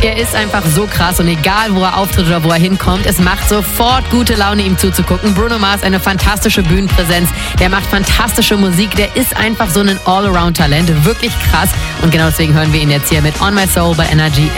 Er ist einfach so krass und egal, wo er auftritt oder wo er hinkommt, es macht sofort gute Laune, ihm zuzugucken. Bruno Mars, eine fantastische Bühnenpräsenz, der macht fantastische Musik, der ist einfach so ein All-Around-Talent, wirklich krass. Und genau deswegen hören wir ihn jetzt hier mit On My Soul bei Energy.